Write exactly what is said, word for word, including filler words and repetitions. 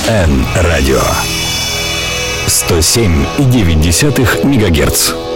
Эн Радио. сто семь и девять десятых мегагерц.